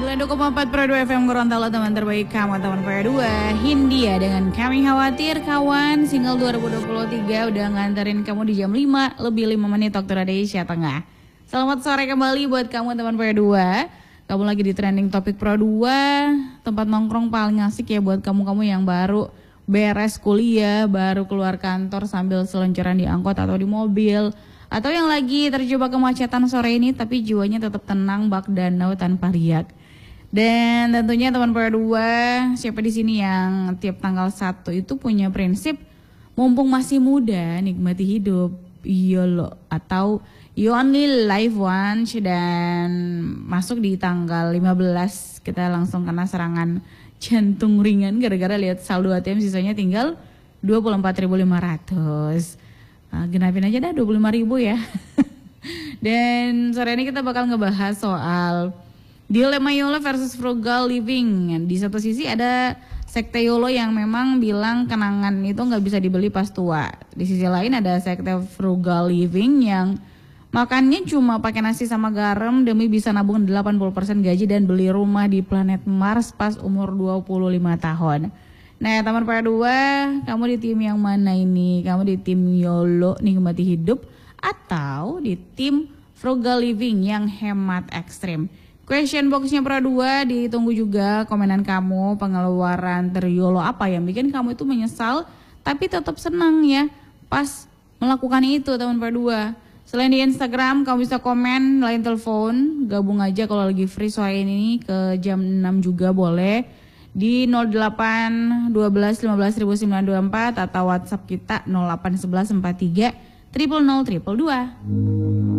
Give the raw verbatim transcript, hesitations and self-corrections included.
sembilan puluh dua koma empat Pro dua F M Gorontalo, teman terbaik kamu, teman Pro dua. Hindia dengan Kami Khawatir Kawan, single dua ribu dua puluh tiga udah nganterin kamu di jam lima lebih lima menit waktu Indonesia Tengah. Selamat sore kembali buat kamu teman Pro dua. Kamu lagi di trending topik Pro dua, tempat nongkrong paling asik ya buat kamu-kamu yang baru beres kuliah, baru keluar kantor sambil selonjoran di angkot atau di mobil, atau yang lagi terjebak kemacetan sore ini tapi jiwanya tetap tenang bak danau tanpa riak. Dan tentunya teman Pro dua, siapa di sini yang tiap tanggal satu itu punya prinsip mumpung masih muda nikmati hidup, YOLO atau you only live once, dan masuk di tanggal lima belas kita langsung kena serangan jantung ringan gara-gara lihat saldo A T M sisanya tinggal dua puluh empat ribu lima ratus. Nah, genapin aja dah dua puluh lima ribu ya. Dan sore ini kita bakal ngebahas soal dilema YOLO versus frugal living. Di satu sisi ada sekte YOLO yang memang bilang kenangan itu nggak bisa dibeli pas tua. Di sisi lain ada sekte frugal living yang makannya cuma pakai nasi sama garam demi bisa nabung delapan puluh persen gaji dan beli rumah di planet Mars pas umur dua puluh lima tahun. Nah, teman Pro dua, kamu di tim yang mana ini? Kamu di tim YOLO nikmati hidup atau di tim frugal living yang hemat ekstrim? Question boxnya Pro dua ditunggu juga komenan kamu, pengeluaran ter-YOLO apa yang bikin kamu itu menyesal tapi tetap senang ya pas melakukan itu teman Pro dua. Selain di Instagram kamu bisa komen, lain telepon, gabung aja kalau lagi free sore ini ke jam enam juga boleh. Di nol delapan satu dua lima belas sembilan dua empat atau WhatsApp kita nol delapan satu satu empat tiga nol nol nol dua dua.